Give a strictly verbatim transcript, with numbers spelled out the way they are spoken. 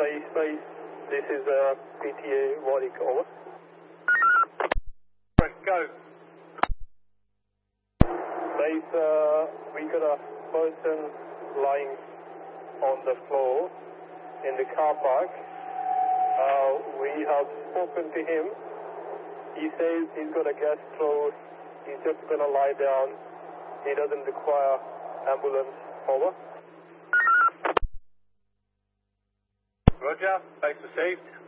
Base, base. This is uh, P T A Warwick, over. Right, go. Base, uh, we got a person lying on the floor in the car park. Uh, we have spoken to him. He says he's got a gas throat. He's just gonna lie down. He doesn't require ambulance, over. Roger, base received.